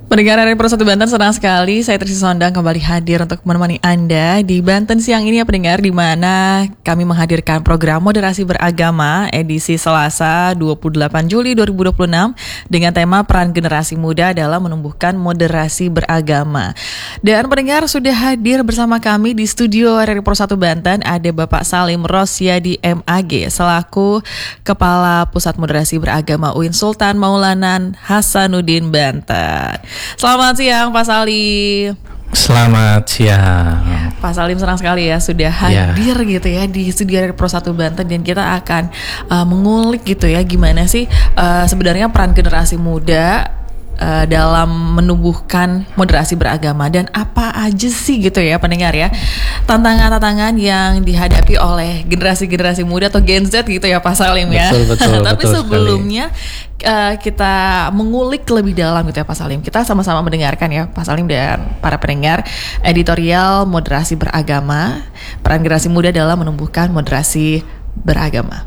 Pendengar dari Pro 1 Banten, senang sekali saya Trisi Sondang kembali hadir untuk menemani Anda di Banten siang ini ya pendengar, di mana kami menghadirkan program Moderasi Beragama edisi Selasa 28 Juli 2026 dengan tema peran generasi muda dalam menumbuhkan moderasi beragama. Dan pendengar, sudah hadir bersama kami di studio RRI Pro 1 Banten ada Bapak Salim Rosyadi MAG selaku Kepala Pusat Moderasi Beragama UIN Sultan Maulanan Hasanuddin Banten. Selamat siang Pak Salim. Selamat siang. Pak Salim, senang sekali ya sudah hadir gitu ya di studio dari Pro 1 Banten, dan kita akan mengulik gitu ya gimana sih sebenarnya peran generasi muda dalam menumbuhkan moderasi beragama, dan apa aja sih gitu ya pendengar ya tantangan-tantangan yang dihadapi oleh generasi-generasi muda atau Gen Z gitu ya Pak Salim ya. Betul, Tapi betul sebelumnya kita mengulik lebih dalam gitu ya Pak Salim. Kita sama-sama mendengarkan ya Pak Salim dan para pendengar editorial moderasi beragama, peran generasi muda dalam menumbuhkan moderasi beragama.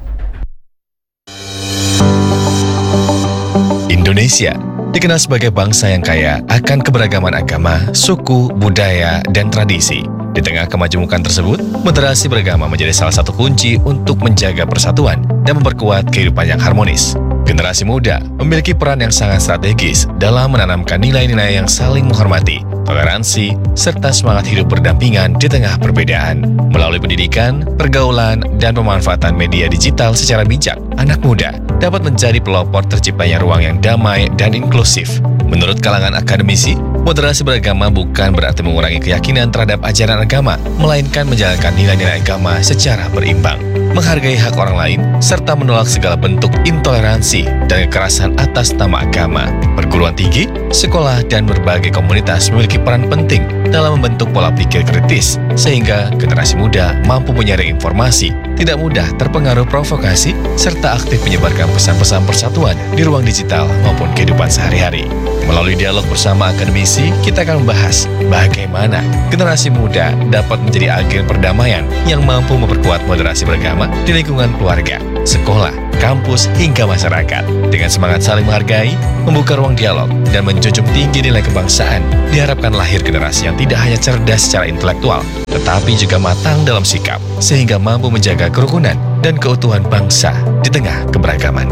Indonesia dikenal sebagai bangsa yang kaya akan keberagaman agama, suku, budaya, dan tradisi. Di tengah kemajemukan tersebut, moderasi beragama menjadi salah satu kunci untuk menjaga persatuan dan memperkuat kehidupan yang harmonis. Generasi muda memiliki peran yang sangat strategis dalam menanamkan nilai-nilai yang saling menghormati, toleransi, serta semangat hidup berdampingan di tengah perbedaan. Melalui pendidikan, pergaulan, dan pemanfaatan media digital secara bijak, anak muda dapat menjadi pelopor terciptanya ruang yang damai dan inklusif. Menurut kalangan akademisi, moderasi beragama bukan berarti mengurangi keyakinan terhadap ajaran agama, melainkan menjalankan nilai-nilai agama secara berimbang, menghargai hak orang lain, serta menolak segala bentuk intoleransi dan kekerasan atas nama agama. Perguruan tinggi, sekolah, dan berbagai komunitas memiliki peran penting dalam membentuk pola pikir kritis, sehingga generasi muda mampu menyaring informasi, tidak mudah terpengaruh provokasi, serta aktif menyebarkan pesan-pesan persatuan di ruang digital maupun kehidupan sehari-hari. Melalui dialog bersama akademisi, kita akan membahas bagaimana generasi muda dapat menjadi agen perdamaian yang mampu memperkuat moderasi beragama di lingkungan keluarga, sekolah, kampus, hingga masyarakat. Dengan semangat saling menghargai, membuka ruang dialog, dan menjunjung tinggi nilai kebangsaan, diharapkan lahir generasi yang tidak hanya cerdas secara intelektual, tetapi juga matang dalam sikap, sehingga mampu menjaga kerukunan dan keutuhan bangsa di tengah keberagaman.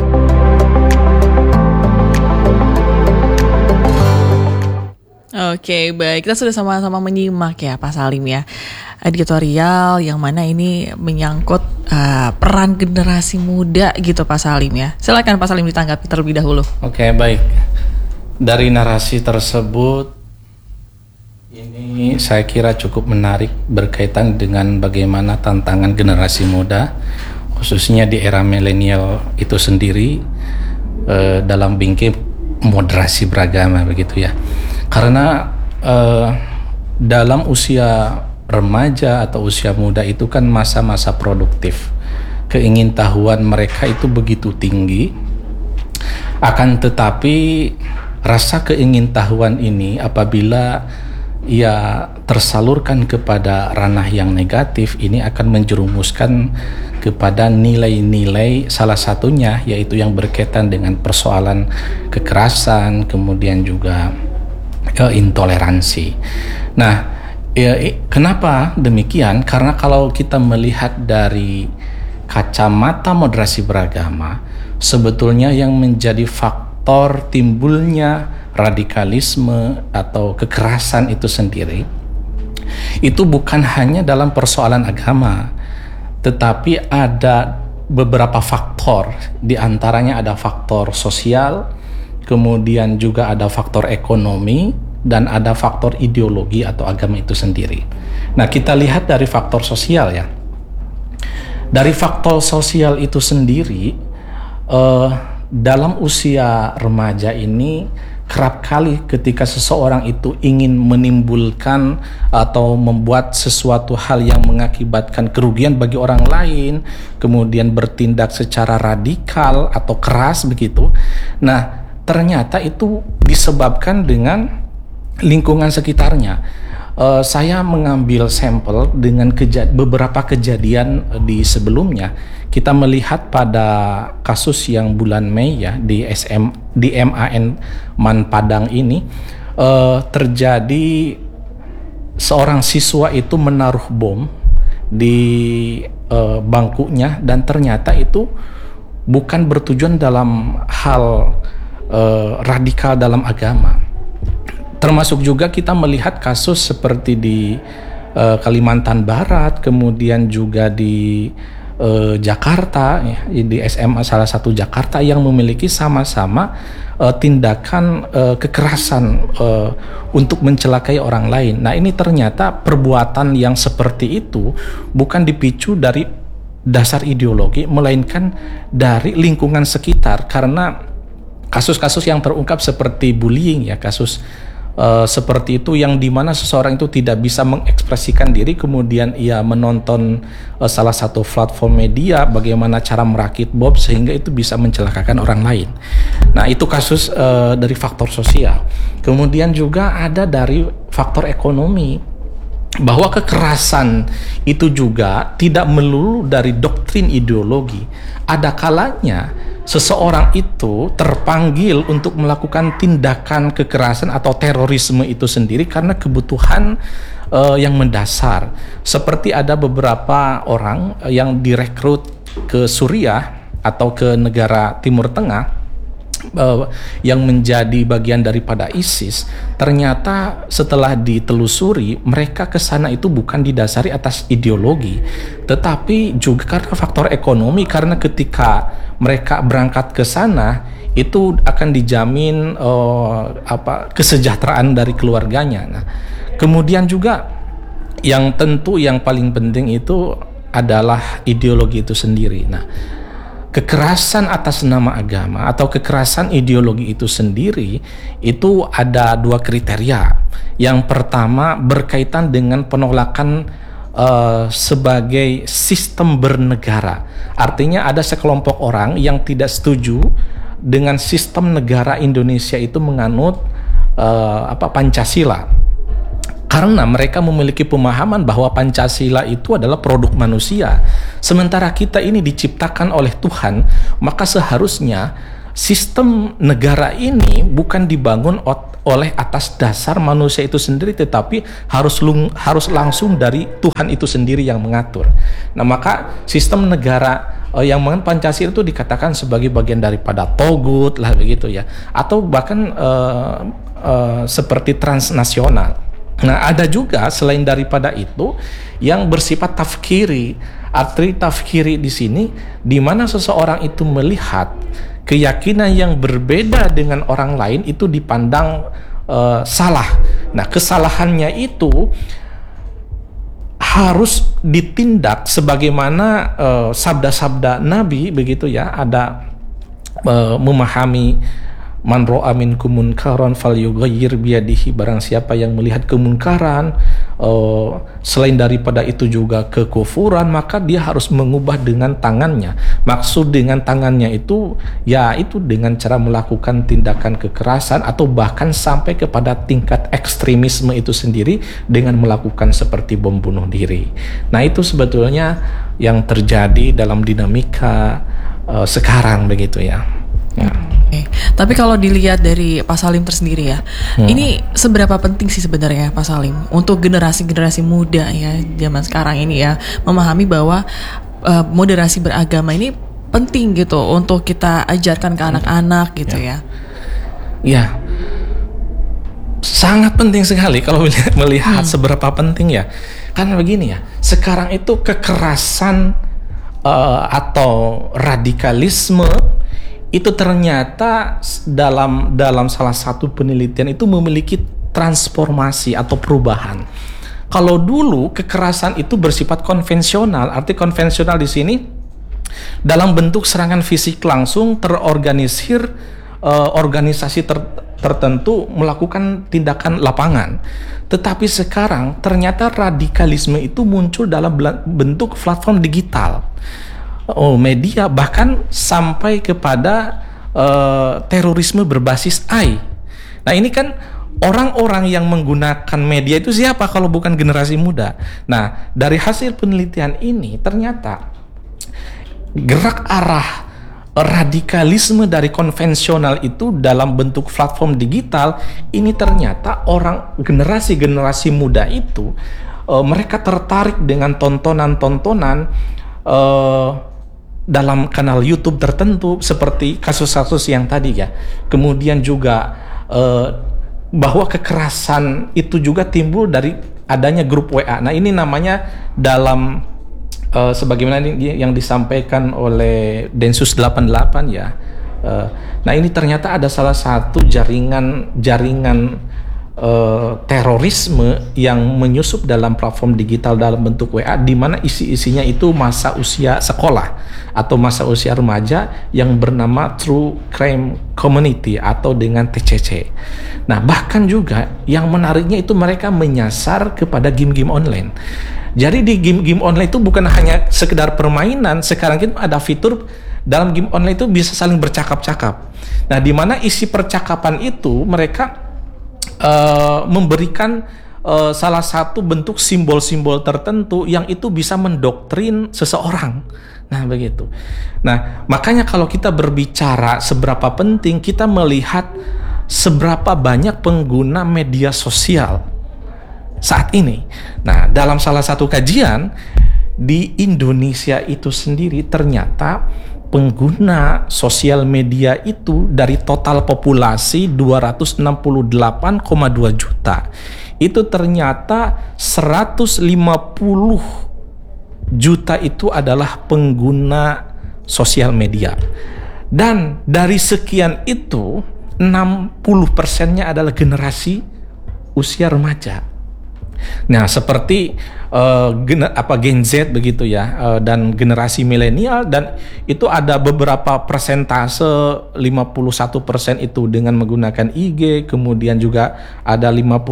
Oke, baik. Kita sudah sama-sama menyimak ya Pak Salim ya editorial yang mana ini menyangkut peran generasi muda gitu Pak Salim ya. Silakan Pak Salim ditanggapi terlebih dahulu. Oke, baik. Dari narasi tersebut ini saya kira cukup menarik berkaitan dengan bagaimana tantangan generasi muda khususnya di era milenial itu sendiri dalam bingkai moderasi beragama begitu ya. Karena dalam usia remaja atau usia muda itu kan masa-masa produktif. Keingintahuan mereka itu begitu tinggi. Akan tetapi rasa keingintahuan ini apabila ia tersalurkan kepada ranah yang negatif, ini akan menjerumuskan kepada nilai-nilai, salah satunya yaitu yang berkaitan dengan persoalan kekerasan, kemudian juga intoleransi. Nah, kenapa demikian? Karena kalau kita melihat dari kacamata moderasi beragama, sebetulnya yang menjadi faktor timbulnya radikalisme atau kekerasan itu sendiri, itu bukan hanya dalam persoalan agama, tetapi ada beberapa faktor. Di antaranya ada faktor sosial, kemudian juga ada faktor ekonomi, dan ada faktor ideologi atau agama itu sendiri. Nah, kita lihat dari faktor sosial ya. Dari faktor sosial itu sendiri, dalam usia remaja ini kerap kali ketika seseorang itu ingin menimbulkan atau membuat sesuatu hal yang mengakibatkan kerugian bagi orang lain, kemudian bertindak secara radikal atau keras begitu. Nah, ternyata itu disebabkan dengan lingkungan sekitarnya. Saya mengambil sampel dengan beberapa kejadian di sebelumnya. Kita melihat pada kasus yang bulan Mei ya di MAN Man Padang ini, terjadi seorang siswa itu menaruh bom di bangkunya, dan ternyata itu bukan bertujuan dalam hal radikal dalam agama. Termasuk juga kita melihat kasus seperti di Kalimantan Barat, kemudian juga di Jakarta, ya, di SMA salah satu Jakarta yang memiliki sama-sama tindakan kekerasan untuk mencelakai orang lain. Nah, ini ternyata perbuatan yang seperti itu bukan dipicu dari dasar ideologi, melainkan dari lingkungan sekitar, karena kasus-kasus yang terungkap seperti bullying, ya, kasus seperti itu yang dimana seseorang itu tidak bisa mengekspresikan diri, kemudian ia menonton salah satu platform media bagaimana cara merakit bom sehingga itu bisa mencelakakan orang lain. Nah, itu kasus dari faktor sosial. Kemudian juga ada dari faktor ekonomi, bahwa kekerasan itu juga tidak melulu dari doktrin ideologi. Ada kalanya seseorang itu terpanggil untuk melakukan tindakan kekerasan atau terorisme itu sendiri karena kebutuhan yang mendasar. Seperti ada beberapa orang yang direkrut ke Suriah atau ke negara Timur Tengah yang menjadi bagian daripada ISIS. Ternyata setelah ditelusuri, mereka ke sana itu bukan didasari atas ideologi, tetapi juga karena faktor ekonomi, karena ketika mereka berangkat ke sana itu akan dijamin kesejahteraan dari keluarganya. Nah, kemudian juga yang tentu yang paling penting itu adalah ideologi itu sendiri. Nah, kekerasan atas nama agama atau kekerasan ideologi itu sendiri itu ada dua kriteria. Yang pertama berkaitan dengan penolakan sebagai sistem bernegara. Artinya ada sekelompok orang yang tidak setuju dengan sistem negara Indonesia itu menganut Pancasila. Karena mereka memiliki pemahaman bahwa Pancasila itu adalah produk manusia. Sementara kita ini diciptakan oleh Tuhan, maka seharusnya sistem negara ini bukan dibangun oleh atas dasar manusia itu sendiri, tetapi harus langsung dari Tuhan itu sendiri yang mengatur. Nah, maka sistem negara yang mengenai Pancasila itu dikatakan sebagai bagian daripada togut lah, begitu ya, atau bahkan seperti transnasional. Nah, ada juga selain daripada itu yang bersifat tafkiri. Arti tafkiri di sini di mana seseorang itu melihat keyakinan yang berbeda dengan orang lain itu dipandang salah. Nah, kesalahannya itu harus ditindak sebagaimana sabda-sabda Nabi, begitu ya. Ada memahami man ra'a minkum munkaran falyughayyir biyadihi, barang siapa yang melihat kemungkaran selain daripada itu juga kekufuran, maka dia harus mengubah dengan tangannya. Maksud dengan tangannya itu ya itu dengan cara melakukan tindakan kekerasan atau bahkan sampai kepada tingkat ekstremisme itu sendiri dengan melakukan seperti bom bunuh diri. Nah, itu sebetulnya yang terjadi dalam dinamika sekarang, begitu ya. Ya. Okay. Tapi kalau dilihat dari Pak Salim tersendiri ya, ini seberapa penting sih sebenarnya Pak Salim untuk generasi-generasi muda ya zaman sekarang ini ya memahami bahwa moderasi beragama ini penting gitu untuk kita ajarkan ke anak-anak gitu ya. Ya, sangat penting sekali kalau melihat seberapa penting ya. Karena begini ya, sekarang itu kekerasan atau radikalisme itu ternyata dalam salah satu penelitian itu memiliki transformasi atau perubahan. Kalau dulu kekerasan itu bersifat konvensional, arti konvensional di sini dalam bentuk serangan fisik langsung terorganisir, organisasi tertentu melakukan tindakan lapangan. Tetapi sekarang ternyata radikalisme itu muncul dalam bentuk platform digital. Media, bahkan sampai kepada terorisme berbasis AI. Nah, ini kan orang-orang yang menggunakan media itu siapa kalau bukan generasi muda? Nah, dari hasil penelitian ini ternyata gerak arah radikalisme dari konvensional itu dalam bentuk platform digital ini ternyata generasi muda itu mereka tertarik dengan tontonan-tontonan dalam kanal YouTube tertentu seperti kasus-kasus yang tadi ya. Kemudian juga bahwa kekerasan itu juga timbul dari adanya grup WA. Nah, ini namanya dalam sebagaimana yang disampaikan oleh Densus 88 ya. Nah, ini ternyata ada salah satu jaringan terorisme yang menyusup dalam platform digital dalam bentuk WA, di mana isi-isinya itu masa usia sekolah atau masa usia remaja yang bernama True Crime Community atau dengan TCC. Nah, bahkan juga yang menariknya itu mereka menyasar kepada game-game online. Jadi di game-game online itu bukan hanya sekedar permainan, sekarang itu ada fitur dalam game online itu bisa saling bercakap-cakap. Nah, di mana isi percakapan itu mereka memberikan salah satu bentuk simbol-simbol tertentu yang itu bisa mendoktrin seseorang. Nah, begitu. Nah, makanya kalau kita berbicara seberapa penting, kita melihat seberapa banyak pengguna media sosial saat ini. Nah, dalam salah satu kajian di Indonesia itu sendiri ternyata pengguna sosial media itu dari total populasi 268,2 juta. Itu ternyata 150 juta itu adalah pengguna sosial media. Dan dari sekian itu 60%-nya adalah generasi usia remaja. Nah, seperti Gen Z begitu ya, dan generasi milenial, dan itu ada beberapa persentase 51% itu dengan menggunakan IG, kemudian juga ada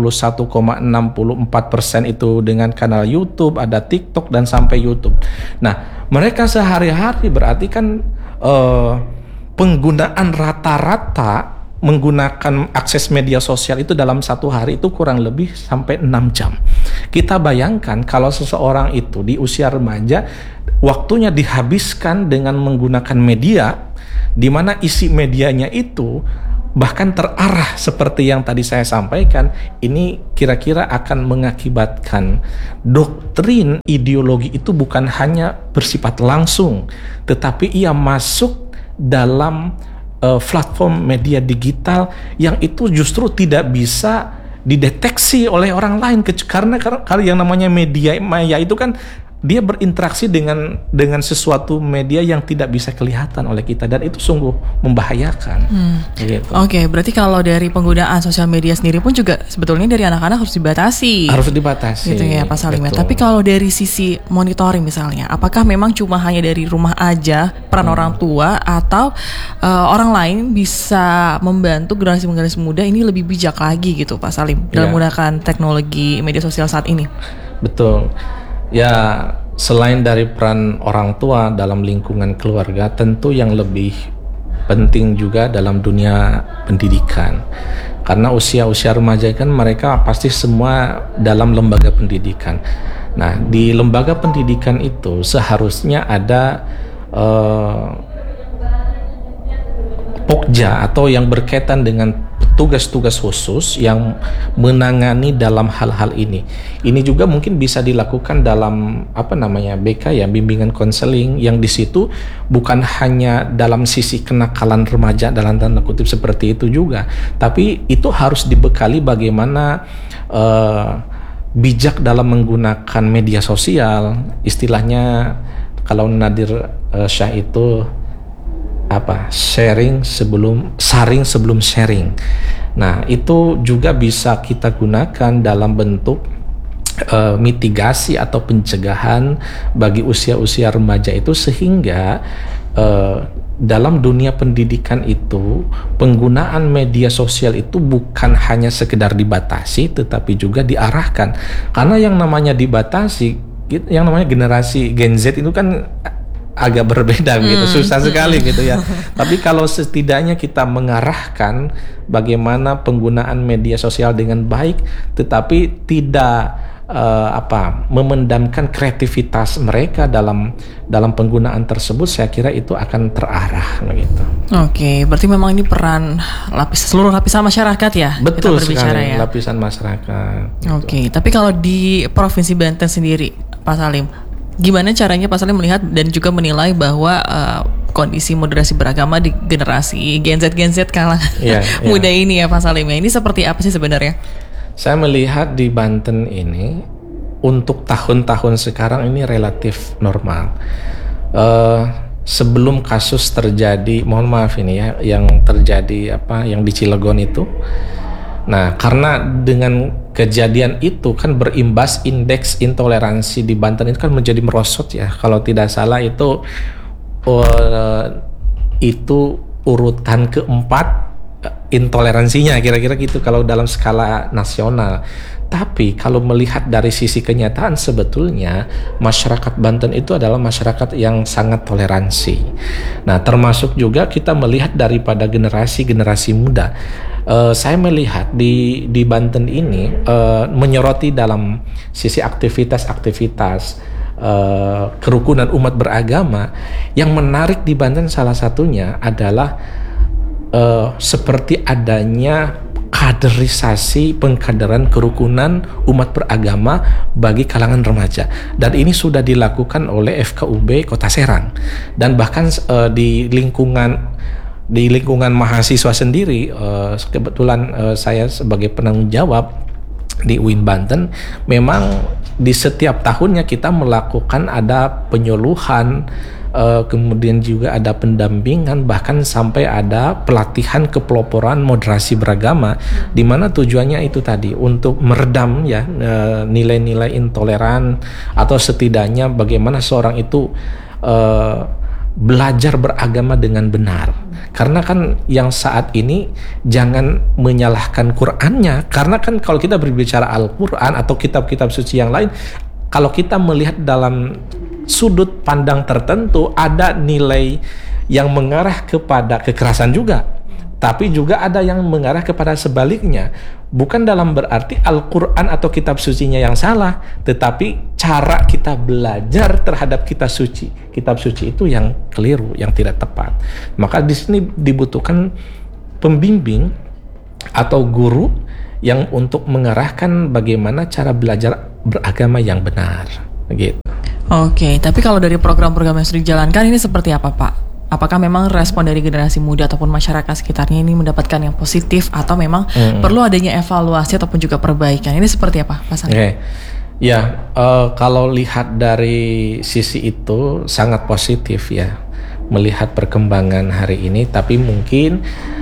51,64% itu dengan kanal YouTube, ada TikTok dan sampai YouTube. Nah, mereka sehari-hari berarti kan penggunaan rata-rata menggunakan akses media sosial itu dalam satu hari itu kurang lebih sampai 6 jam. Kita bayangkan kalau seseorang itu di usia remaja waktunya dihabiskan dengan menggunakan media, di mana isi medianya itu bahkan terarah seperti yang tadi saya sampaikan, ini kira-kira akan mengakibatkan doktrin ideologi itu bukan hanya bersifat langsung, tetapi ia masuk dalam platform media digital yang itu justru tidak bisa dideteksi oleh orang lain, karena yang namanya media maya itu kan dia berinteraksi dengan sesuatu media yang tidak bisa kelihatan oleh kita, dan itu sungguh membahayakan. Gitu. Oke, berarti kalau dari penggunaan sosial media sendiri pun juga sebetulnya dari anak-anak harus dibatasi. Harus dibatasi. Gitu ya Pak Salim. Tapi kalau dari sisi monitoring misalnya, apakah memang cuma hanya dari rumah aja peran orang tua, atau orang lain bisa membantu generasi muda ini lebih bijak lagi gitu Pak Salim dalam menggunakan teknologi media sosial saat ini? Betul. Ya, selain dari peran orang tua dalam lingkungan keluarga, tentu yang lebih penting juga dalam dunia pendidikan. Karena usia-usia remaja kan mereka pasti semua dalam lembaga pendidikan. Nah, di lembaga pendidikan itu seharusnya ada Pokja atau yang berkaitan dengan tugas-tugas khusus yang menangani dalam hal-hal ini. Ini juga mungkin bisa dilakukan dalam BK ya, bimbingan konseling, yang di situ bukan hanya dalam sisi kenakalan remaja dalam tanda kutip seperti itu juga, tapi itu harus dibekali bagaimana bijak dalam menggunakan media sosial. Istilahnya kalau Nadir Syah itu saring sebelum sharing. Nah, itu juga bisa kita gunakan dalam bentuk mitigasi atau pencegahan bagi usia-usia remaja itu, sehingga dalam dunia pendidikan itu penggunaan media sosial itu bukan hanya sekedar dibatasi, tetapi juga diarahkan. Karena yang namanya dibatasi, yang namanya generasi Gen Z itu kan agak berbeda gitu, susah sekali gitu ya. Tapi kalau setidaknya kita mengarahkan bagaimana penggunaan media sosial dengan baik, tetapi tidak memendamkan kreativitas mereka dalam penggunaan tersebut, saya kira itu akan terarah begitu. Oke, berarti memang ini peran seluruh lapisan masyarakat ya. Betul kita berbicara sekali, ya. lapisan masyarakat. Oke, tapi kalau di Provinsi Banten sendiri, Pak Salim, gimana caranya Pak Salim melihat dan juga menilai bahwa kondisi moderasi beragama di generasi Gen Z kalangan muda ini ya Pak Salim ya, ini seperti apa sih sebenarnya? Saya melihat di Banten ini untuk tahun-tahun sekarang ini relatif normal. Sebelum kasus terjadi, mohon maaf ini ya, yang terjadi yang di Cilegon itu. Nah, karena dengan kejadian itu kan berimbas indeks intoleransi di Banten itu kan menjadi merosot ya. Kalau tidak salah itu urutan keempat intoleransinya kira-kira gitu kalau dalam skala nasional. Tapi kalau melihat dari sisi kenyataan sebetulnya masyarakat Banten itu adalah masyarakat yang sangat toleransi. Nah, termasuk juga kita melihat daripada generasi muda. Saya melihat di Banten ini menyoroti dalam sisi aktivitas kerukunan umat beragama. Yang menarik di Banten salah satunya adalah seperti adanya kaderisasi pengkaderan kerukunan umat beragama bagi kalangan remaja, dan ini sudah dilakukan oleh FKUB Kota Serang, dan bahkan di lingkungan mahasiswa sendiri, kebetulan saya sebagai penanggung jawab di UIN Banten, memang di setiap tahunnya kita melakukan ada penyuluhan, kemudian juga ada pendampingan, bahkan sampai ada pelatihan kepeloporan moderasi beragama, di mana tujuannya itu tadi untuk meredam ya nilai-nilai intoleran, atau setidaknya bagaimana seorang itu belajar beragama dengan benar. Karena kan yang saat ini jangan menyalahkan Qur'annya, karena kan kalau kita berbicara Al-Qur'an atau kitab-kitab suci yang lain, kalau kita melihat dalam sudut pandang tertentu, ada nilai yang mengarah kepada kekerasan juga, tapi juga ada yang mengarah kepada sebaliknya. Bukan dalam berarti Al-Quran atau kitab sucinya yang salah, tetapi cara kita belajar terhadap kitab suci itu yang keliru, yang tidak tepat. Maka di sini dibutuhkan pembimbing atau guru yang untuk mengarahkan bagaimana cara belajar beragama yang benar, begitu. Oke, tapi kalau dari program-program yang sudah dijalankan ini seperti apa Pak? Apakah memang respon dari generasi muda ataupun masyarakat sekitarnya ini mendapatkan yang positif, atau memang perlu adanya evaluasi ataupun juga perbaikan? Ini seperti apa Pak Sandi? Ya, kalau lihat dari sisi itu sangat positif ya, melihat perkembangan hari ini. Tapi mungkin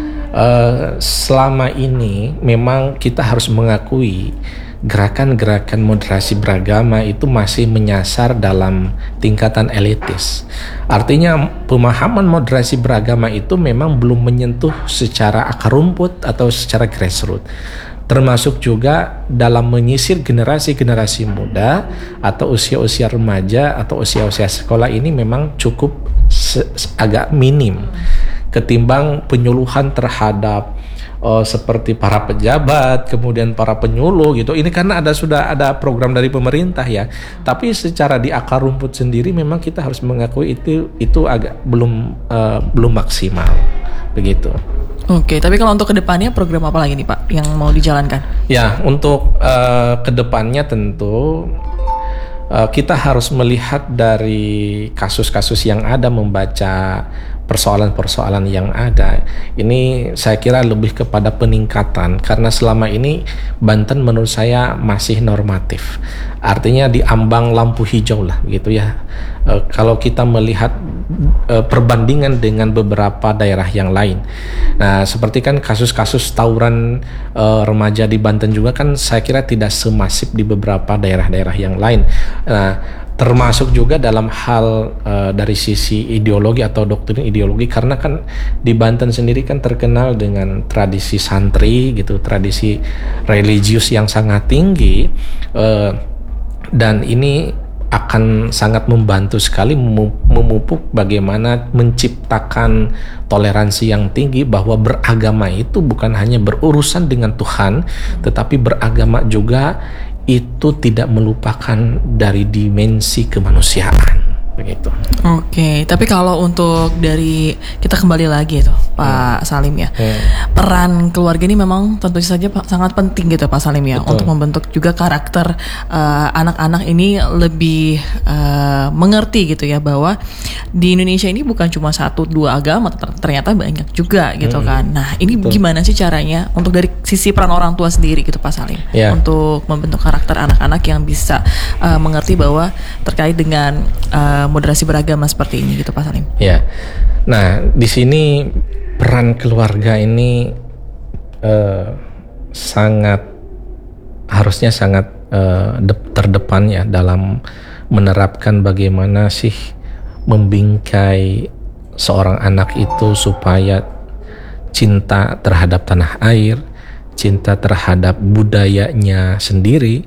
selama ini memang kita harus mengakui gerakan-gerakan moderasi beragama itu masih menyasar dalam tingkatan elitis. Artinya pemahaman moderasi beragama itu memang belum menyentuh secara akar rumput atau secara grassroots. Termasuk juga dalam menyisir generasi-generasi muda atau usia-usia remaja atau usia-usia sekolah ini memang cukup agak minim ketimbang penyuluhan terhadap seperti para pejabat, kemudian para penyuluh gitu. Ini karena sudah ada program dari pemerintah ya. Tapi secara di akar rumput sendiri memang kita harus mengakui itu agak belum maksimal begitu. Oke, tapi kalau untuk kedepannya program apa lagi nih Pak yang mau dijalankan? Ya, untuk kedepannya tentu kita harus melihat dari kasus-kasus yang ada, membaca persoalan-persoalan yang ada. Ini saya kira lebih kepada peningkatan, karena selama ini Banten menurut saya masih normatif. Artinya di ambang lampu hijau lah gitu ya. Kalau kita melihat perbandingan dengan beberapa daerah yang lain. Nah, seperti kan kasus-kasus tawuran remaja di Banten juga kan saya kira tidak semasif di beberapa daerah-daerah yang lain. Nah, termasuk juga dalam hal dari sisi ideologi atau doktrin ideologi, karena kan di Banten sendiri kan terkenal dengan tradisi santri gitu, tradisi religius yang sangat tinggi, dan ini akan sangat membantu sekali memupuk bagaimana menciptakan toleransi yang tinggi, bahwa beragama itu bukan hanya berurusan dengan Tuhan, tetapi beragama juga itu tidak melupakan dari dimensi kemanusiaan begitu. Oke, tapi kalau untuk dari kita kembali lagi tuh Pak Salim ya, peran keluarga ini memang tentu saja sangat penting gitu Pak Salim ya. Betul. Untuk membentuk juga karakter anak-anak ini lebih mengerti gitu ya, bahwa di Indonesia ini bukan cuma 1-2 agama, ternyata banyak juga gitu kan. Nah ini gimana sih caranya untuk dari sisi peran orang tua sendiri gitu Pak Salim, untuk membentuk karakter anak-anak yang bisa mengerti bahwa terkait dengan moderasi beragama seperti ini gitu Pak Salim. Ya, nah di sini peran keluarga ini harusnya sangat terdepan ya dalam menerapkan bagaimana sih membingkai seorang anak itu supaya cinta terhadap tanah air, cinta terhadap budayanya sendiri,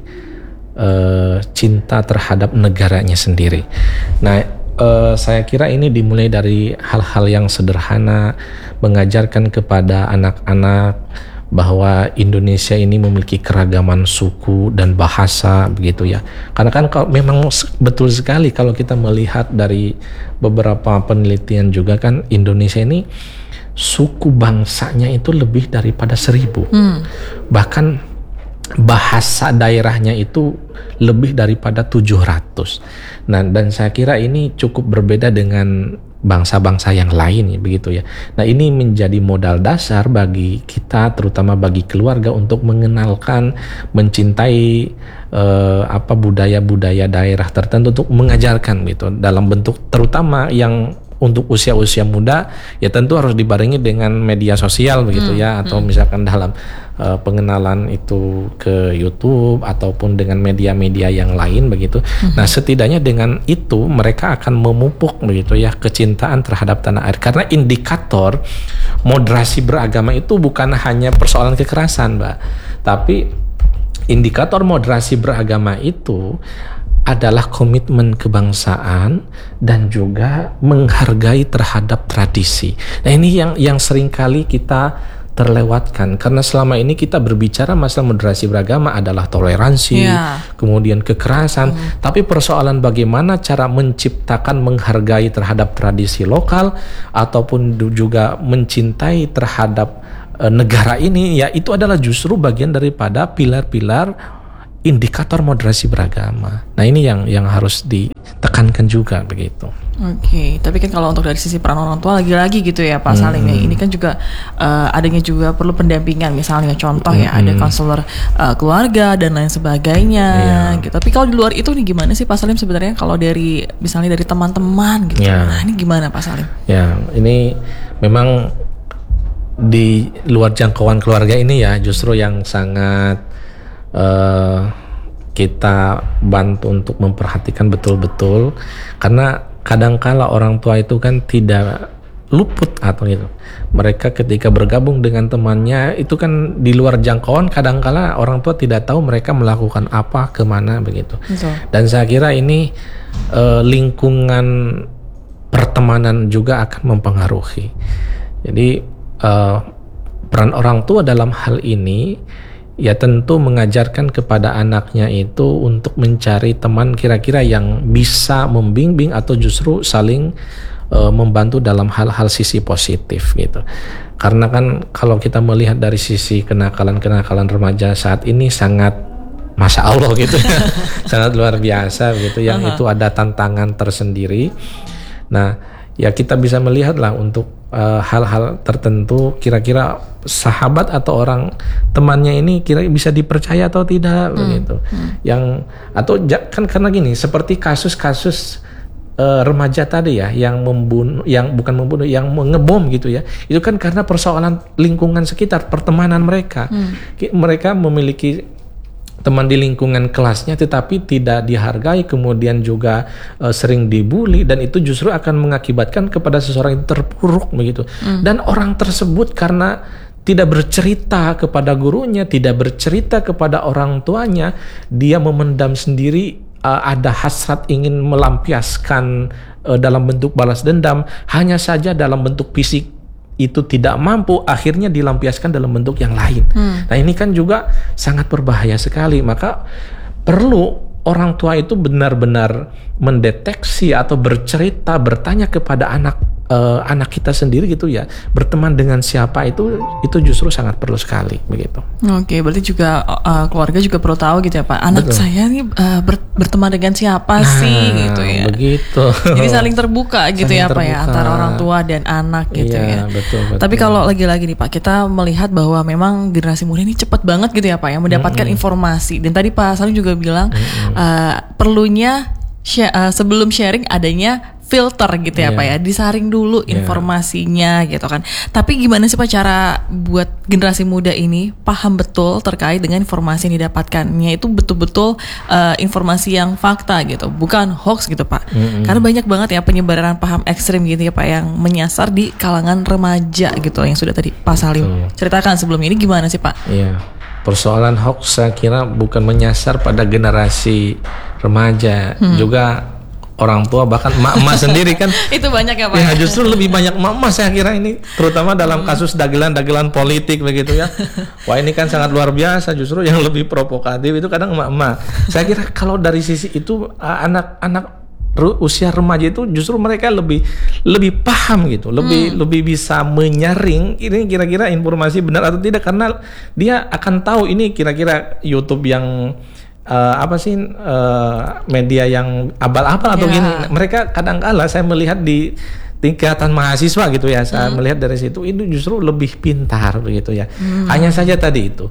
cinta terhadap negaranya sendiri. Nah, saya kira ini dimulai dari hal-hal yang sederhana, mengajarkan kepada anak-anak bahwa Indonesia ini memiliki keragaman suku dan bahasa begitu ya. Karena kan kalau memang betul sekali kalau kita melihat dari beberapa penelitian juga kan Indonesia ini suku bangsanya itu lebih daripada 1000. Bahkan bahasa daerahnya itu lebih daripada 700. Nah, dan saya kira ini cukup berbeda dengan bangsa-bangsa yang lain ya, begitu ya. Nah, ini menjadi modal dasar bagi kita, terutama bagi keluarga, untuk mengenalkan, mencintai budaya-budaya daerah tertentu, untuk mengajarkan gitu dalam bentuk terutama yang untuk usia-usia muda ya tentu harus dibarengi dengan media sosial begitu ya, atau misalkan dalam pengenalan itu ke YouTube ataupun dengan media-media yang lain begitu. Nah, setidaknya dengan itu mereka akan memupuk begitu ya kecintaan terhadap tanah air, karena indikator moderasi beragama itu bukan hanya persoalan kekerasan, Mbak, tapi indikator moderasi beragama itu adalah komitmen kebangsaan dan juga menghargai terhadap tradisi. Nah, ini yang seringkali kita terlewatkan, karena selama ini kita berbicara masalah moderasi beragama adalah toleransi, kemudian kekerasan, tapi persoalan bagaimana cara menciptakan menghargai terhadap tradisi lokal ataupun juga mencintai terhadap negara ini, ya itu adalah justru bagian daripada pilar-pilar indikator moderasi beragama. Nah, ini yang harus ditekankan juga begitu. Oke, tapi kan kalau untuk dari sisi peran orang tua lagi-lagi gitu ya Pak Salim ya, ini kan juga adanya juga perlu pendampingan, misalnya contoh ya ada konselor keluarga dan lain sebagainya gitu. Tapi kalau di luar itu nih gimana sih Pak Salim sebenarnya, kalau dari misalnya dari teman-teman gitu. Nah, ini gimana Pak Salim? Ya, ini memang di luar jangkauan keluarga ini ya justru yang sangat kita bantu untuk memperhatikan betul-betul, karena kadangkala orang tua itu kan tidak luput atau gitu. Mereka ketika bergabung dengan temannya itu kan di luar jangkauan, kadangkala orang tua tidak tahu mereka melakukan apa, kemana begitu. Dan saya kira ini lingkungan pertemanan juga akan mempengaruhi. Jadi peran orang tua dalam hal ini ya tentu mengajarkan kepada anaknya itu untuk mencari teman kira-kira yang bisa membimbing atau justru saling membantu dalam hal-hal sisi positif gitu. Karena kan kalau kita melihat dari sisi kenakalan-kenakalan remaja saat ini sangat Masya Allah gitu ya, sangat luar biasa gitu, yang itu ada tantangan tersendiri. Nah, ya kita bisa melihat lah untuk hal-hal tertentu, kira-kira sahabat atau orang temannya ini kira bisa dipercaya atau tidak begitu. Yang atau kan karena gini, seperti kasus-kasus remaja tadi ya, yang membunuh, yang bukan membunuh, yang ngebom gitu ya. Itu kan karena persoalan lingkungan sekitar, pertemanan mereka. Mereka memiliki teman di lingkungan kelasnya tetapi tidak dihargai, kemudian juga sering dibully, dan itu justru akan mengakibatkan kepada seseorang itu terpuruk begitu. Dan orang tersebut karena tidak bercerita kepada gurunya, tidak bercerita kepada orang tuanya, dia memendam sendiri, ada hasrat ingin melampiaskan dalam bentuk balas dendam, hanya saja dalam bentuk fisik itu tidak mampu, akhirnya dilampiaskan dalam bentuk yang lain. Nah, ini kan juga sangat berbahaya sekali. Maka perlu orang tua itu benar-benar mendeteksi atau bercerita, bertanya kepada anak kita sendiri gitu ya, berteman dengan siapa itu justru sangat perlu sekali begitu. Oke, berarti juga keluarga juga perlu tahu gitu ya Pak. Anak Betul. saya nih berteman dengan siapa sih gitu ya. Begitu. Jadi saling terbuka gitu Saling ya Pak ya, terbuka. antara orang tua dan anak gitu ya. Betul. Tapi kalau lagi-lagi nih Pak, kita melihat bahwa memang generasi muda ini cepat banget gitu ya Pak ya mendapatkan informasi. Dan tadi Pak Salim juga bilang perlunya sebelum sharing adanya filter gitu ya Pak ya, disaring dulu informasinya gitu kan. Tapi gimana sih Pak cara buat generasi muda ini paham betul terkait dengan informasi yang didapatkannya itu betul-betul informasi yang fakta gitu, bukan hoax gitu Pak. Karena banyak banget ya penyebaran paham ekstrim gitu ya Pak yang menyasar di kalangan remaja gitu yang sudah tadi Pak Salim ceritakan sebelum ini, gimana sih Pak? Iya. Persoalan hoax saya kira bukan menyasar pada generasi remaja, juga orang tua, bahkan emak-emak sendiri kan. Itu banyak ya Pak? Ya justru lebih banyak emak-emak saya kira ini, terutama dalam kasus dagelan-dagelan politik begitu ya. Wah ini kan sangat luar biasa, justru yang lebih provokatif itu kadang emak-emak. Saya kira kalau dari sisi itu anak-anak usia remaja itu justru mereka lebih paham gitu, lebih bisa menyaring ini kira-kira informasi benar atau tidak, karena dia akan tahu ini kira-kira YouTube yang media yang abal-abal atau gini. Mereka kadang-kala saya melihat di tingkatan mahasiswa gitu ya, saya melihat dari situ itu justru lebih pintar begitu ya. Hanya saja tadi itu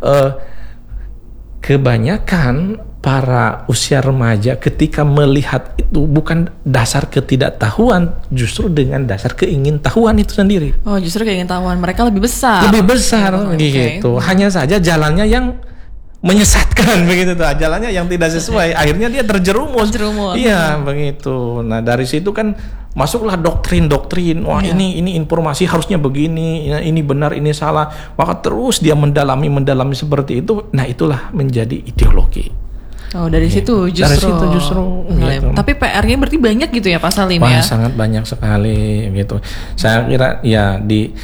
kebanyakan para usia remaja ketika melihat itu bukan dasar ketidaktahuan, justru dengan dasar keingintahuan itu sendiri. Oh, justru keingintahuan mereka lebih besar. Lebih besar gitu. Hanya saja jalannya yang menyesatkan begitu tuh, jalannya yang tidak sesuai, akhirnya dia terjerumus. Iya begitu. Nah dari situ kan masuklah doktrin-doktrin. Wah ini informasi harusnya begini, ini benar, ini salah. Maka terus dia mendalami seperti itu. Nah itulah menjadi ideologi. Oh dari situ justru. Dari situ justru. Gitu. Tapi PR-nya berarti banyak gitu ya Pak Salim ya? Sangat banyak sekali gitu. Saya kira ya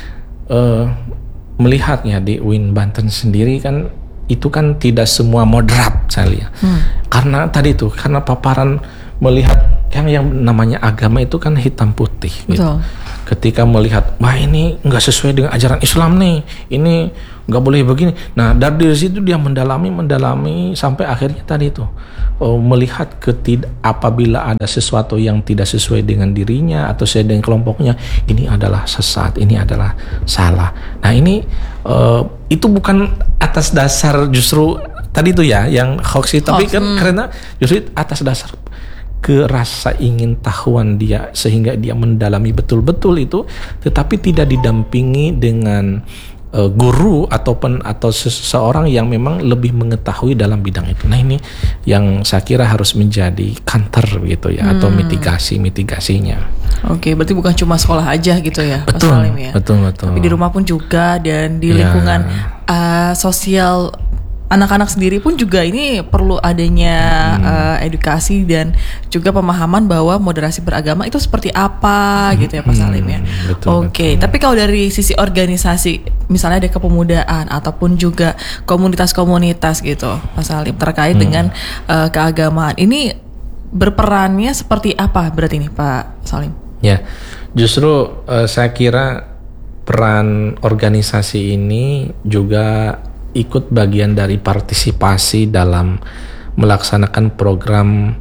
melihatnya di UIN Banten sendiri kan, itu kan tidak semua moderat saya lihat. Karena tadi itu, karena paparan melihat yang namanya agama itu kan hitam putih gitu. Ketika melihat, wah ini nggak sesuai dengan ajaran Islam nih, ini nggak boleh begini. Nah dari situ dia mendalami sampai akhirnya tadi itu melihat apabila ada sesuatu yang tidak sesuai dengan dirinya atau sesuai dengan kelompoknya, ini adalah sesat, ini adalah salah. Nah ini itu bukan atas dasar justru tadi itu ya yang hoax itu, tapi kan karena justru atas dasar rasa ingin tahuan dia sehingga dia mendalami betul-betul itu, tetapi tidak didampingi dengan guru atau seseorang yang memang lebih mengetahui dalam bidang itu. Nah ini yang saya kira harus menjadi counter gitu ya, atau mitigasinya. Oke, berarti bukan cuma sekolah aja gitu ya, betul, Pak Salim ya. Betul. Tapi di rumah pun juga, dan di lingkungan sosial anak-anak sendiri pun juga ini perlu adanya edukasi dan juga pemahaman bahwa moderasi beragama itu seperti apa gitu ya Pak Salim ya. Oke, tapi kalau dari sisi organisasi, misalnya ada kepemudaan ataupun juga komunitas-komunitas gitu Pak Salim terkait dengan keagamaan, ini berperannya seperti apa berarti nih Pak Salim? Ya, justru saya kira peran organisasi ini juga ikut bagian dari partisipasi dalam melaksanakan program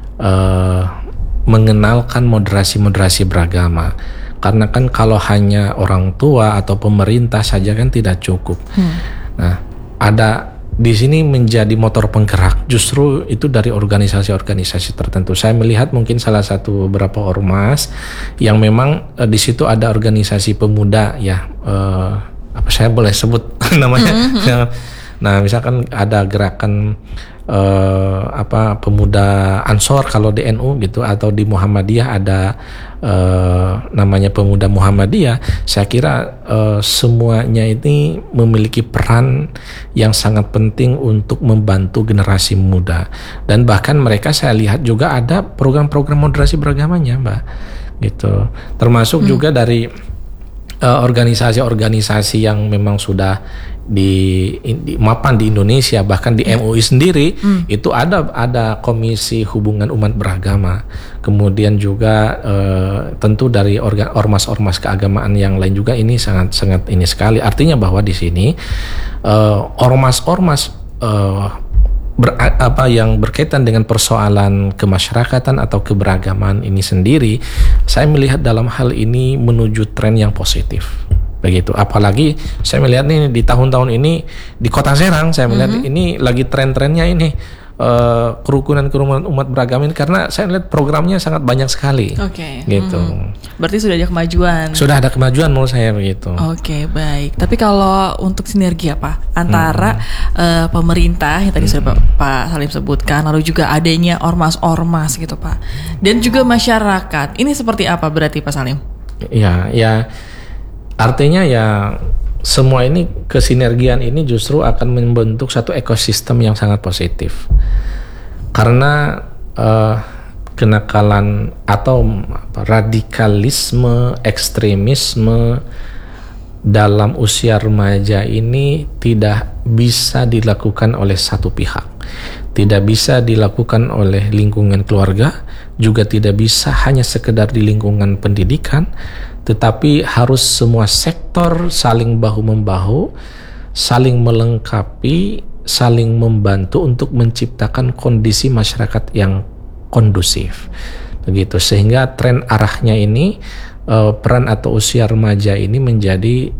mengenalkan moderasi beragama. Karena kan kalau hanya orang tua atau pemerintah saja kan tidak cukup. Nah, ada di sini menjadi motor penggerak justru itu dari organisasi-organisasi tertentu. Saya melihat mungkin salah satu beberapa ormas yang memang di situ ada organisasi pemuda ya, apa saya boleh sebut namanya? Nah, misalkan ada gerakan pemuda Ansor kalau di NU gitu, atau di Muhammadiyah ada namanya pemuda Muhammadiyah. Saya kira semuanya ini memiliki peran yang sangat penting untuk membantu generasi muda, dan bahkan mereka saya lihat juga ada program-program moderasi beragamanya, Mbak, gitu. Termasuk juga dari organisasi-organisasi yang memang sudah mapan di Indonesia, bahkan di MUI sendiri itu ada komisi hubungan umat beragama. Kemudian juga tentu dari ormas-ormas keagamaan yang lain juga ini sangat ini sekali. Artinya bahwa di sini ormas-ormas yang berkaitan dengan persoalan kemasyarakatan atau keberagaman ini sendiri, saya melihat dalam hal ini menuju tren yang positif. Begitu, apalagi saya melihat nih di tahun-tahun ini di Kota Serang, saya melihat ini lagi tren-trennya ini kerukunan umat beragama ini, karena saya lihat programnya sangat banyak sekali. Oke. Gitu. Berarti sudah ada kemajuan. Sudah ada kemajuan menurut saya begitu. Oke, baik. Tapi kalau untuk sinergi apa antara pemerintah yang tadi sudah Pak Salim sebutkan, lalu juga adanya ormas-ormas gitu Pak, dan juga masyarakat, ini seperti apa berarti Pak Salim? Ya. Artinya ya semua ini kesinergian ini justru akan membentuk satu ekosistem yang sangat positif. Karena kenakalan atau radikalisme, ekstremisme dalam usia remaja ini tidak bisa dilakukan oleh satu pihak. Tidak bisa dilakukan oleh lingkungan keluarga, juga tidak bisa hanya sekedar di lingkungan pendidikan, tetapi harus semua sektor saling bahu-membahu, saling melengkapi, saling membantu untuk menciptakan kondisi masyarakat yang kondusif. Begitu, sehingga tren arahnya ini peran atau usia remaja ini menjadi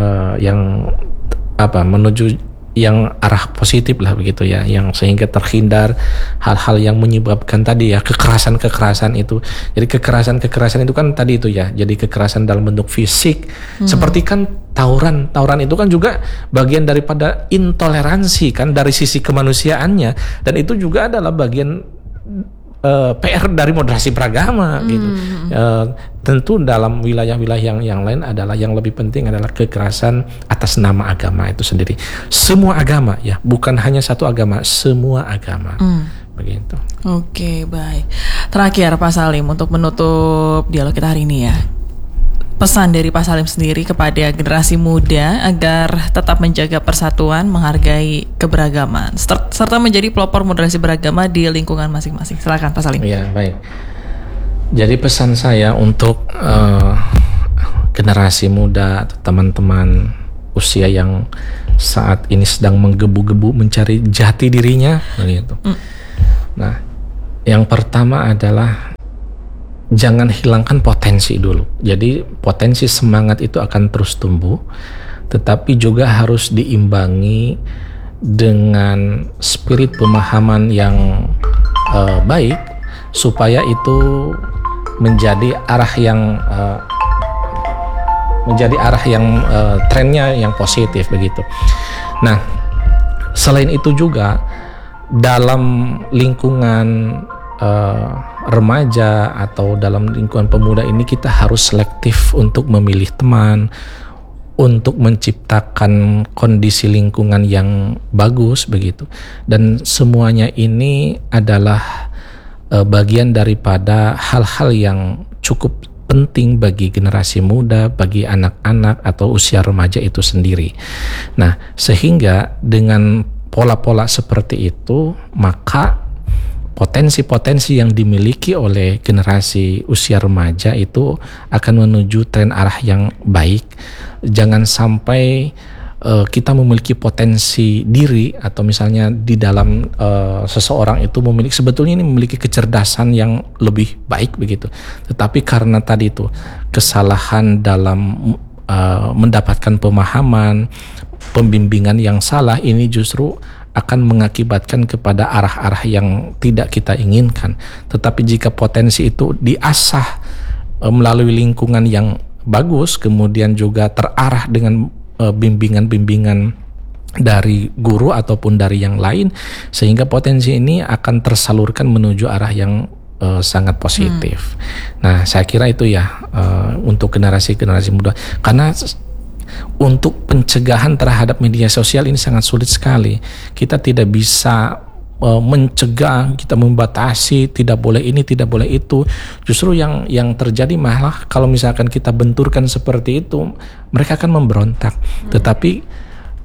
menuju yang arah positif lah begitu ya, yang sehingga terhindar hal-hal yang menyebabkan tadi ya kekerasan itu. Jadi kekerasan itu kan tadi itu ya, jadi kekerasan dalam bentuk fisik, seperti kan tawuran itu kan juga bagian daripada intoleransi kan dari sisi kemanusiaannya, dan itu juga adalah bagian PR dari moderasi beragama gitu. Tentu dalam wilayah-wilayah yang lain adalah yang lebih penting adalah kekerasan atas nama agama itu sendiri. Semua agama ya, bukan hanya satu agama, semua agama. Begitu. Oke, baik. Terakhir Pak Salim, untuk menutup dialog kita hari ini ya, pesan dari Pak Salim sendiri kepada generasi muda agar tetap menjaga persatuan, menghargai keberagaman, serta menjadi pelopor moderasi beragama di lingkungan masing-masing. Silakan Pak Salim. Iya, baik. Jadi pesan saya untuk generasi muda atau teman-teman usia yang saat ini sedang menggebu-gebu mencari jati dirinya, begitu. Nah, yang pertama adalah jangan hilangkan potensi dulu. Jadi potensi semangat itu akan terus tumbuh, tetapi juga harus diimbangi dengan spirit pemahaman yang baik, supaya itu menjadi arah yang trennya yang positif begitu. Nah, selain itu juga dalam lingkungan remaja atau dalam lingkungan pemuda ini kita harus selektif untuk memilih teman, untuk menciptakan kondisi lingkungan yang bagus begitu. Dan semuanya ini adalah bagian daripada hal-hal yang cukup penting bagi generasi muda, bagi anak-anak atau usia remaja itu sendiri. Nah, sehingga dengan pola-pola seperti itu, maka potensi-potensi yang dimiliki oleh generasi usia remaja itu akan menuju tren arah yang baik. Jangan sampai kita memiliki potensi diri, atau misalnya di dalam seseorang itu sebetulnya ini memiliki kecerdasan yang lebih baik begitu, tetapi karena tadi itu kesalahan dalam mendapatkan pemahaman, pembimbingan yang salah, ini justru akan mengakibatkan kepada arah-arah yang tidak kita inginkan. Tetapi jika potensi itu diasah melalui lingkungan yang bagus, kemudian juga terarah dengan bimbingan-bimbingan dari guru ataupun dari yang lain, sehingga potensi ini akan tersalurkan menuju arah yang sangat positif. Nah, saya kira itu ya untuk generasi muda, karena untuk pencegahan terhadap media sosial ini sangat sulit sekali. Kita tidak bisa mencegah, kita membatasi, tidak boleh ini, tidak boleh itu. Justru yang terjadi malah kalau misalkan kita benturkan seperti itu, mereka akan memberontak. Tetapi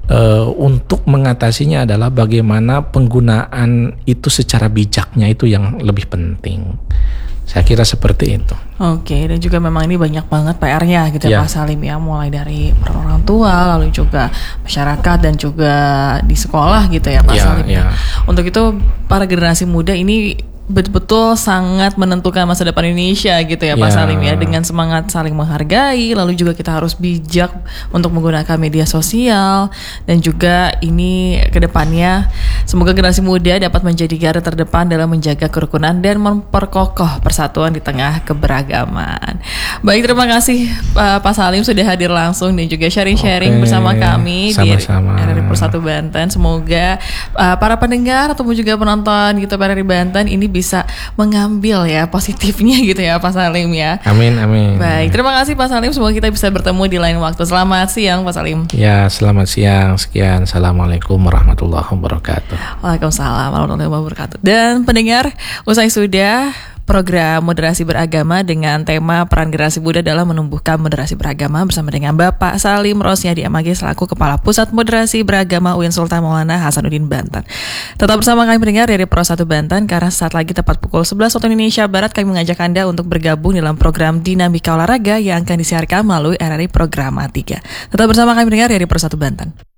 untuk mengatasinya adalah bagaimana penggunaan itu secara bijaknya, itu yang lebih penting. Saya kira seperti itu. Oke, dan juga memang ini banyak banget PR-nya gitu ya Ya. Pak Salim ya, mulai dari peran orang tua, lalu juga masyarakat dan juga di sekolah gitu ya Pak Ya, Salim. ya. Untuk itu para generasi muda ini betul-betul sangat menentukan masa depan Indonesia gitu ya Pak Ya. Salim ya, dengan semangat saling menghargai, lalu juga kita harus bijak untuk menggunakan media sosial, dan juga ini kedepannya semoga generasi muda dapat menjadi garda terdepan dalam menjaga kerukunan dan memperkokoh persatuan di tengah keberagaman. Baik, terima kasih Pak Salim sudah hadir langsung dan juga sharing-sharing Oke, bersama kami sama-sama. di RRI Persatu Banten. Semoga para pendengar ataupun juga penonton gitu RRI Banten ini bisa mengambil ya positifnya gitu ya Pak Salim ya. Amin, amin. Baik, terima kasih Pak Salim. Semoga kita bisa bertemu di lain waktu. Selamat siang Pak Salim. Ya, selamat siang. Sekian. Assalamualaikum warahmatullahi wabarakatuh. Waalaikumsalam warahmatullahi wabarakatuh. Dan pendengar, usai sudah program moderasi beragama dengan tema peran generasi muda dalam menumbuhkan moderasi beragama bersama dengan Bapak Salim Rosnyadi MAG selaku Kepala Pusat Moderasi Beragama UIN Sultan Maulana Hasanuddin Banten. Tetap bersama kami pendengar dari Pro 1 Banten, karena saat lagi tepat pukul 11 waktu Indonesia Barat kami mengajak Anda untuk bergabung dalam program Dinamika Olahraga yang akan disiarkan melalui RRI Programa 3. Tetap bersama kami pendengar dari Pro 1 Banten.